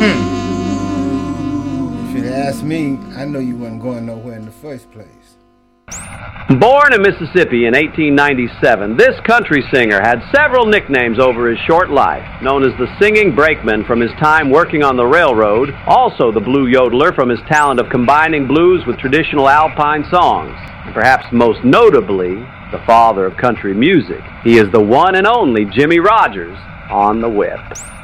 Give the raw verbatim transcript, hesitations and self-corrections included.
If you'd asked me, I know you wasn't going nowhere in the first place. Born in Mississippi in eighteen ninety-seven, this country singer had several nicknames over his short life, known as the singing brakeman from his time working on the railroad, also the blue yodeler from his talent of combining blues with traditional alpine songs, and perhaps most notably, the father of country music. He is the one and only Jimmie Rodgers on the whip.